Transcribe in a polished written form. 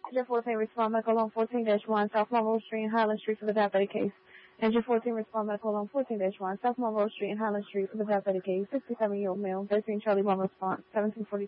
Engine 14, respond medical on 14-1, South Monroe Street and Highland Street for the diabetic case. Engine 14, respond medical on 14-1, South Monroe Street and Highland Street for the diabetic case. 67-year-old male, 13 Charlie 1 response, 1742.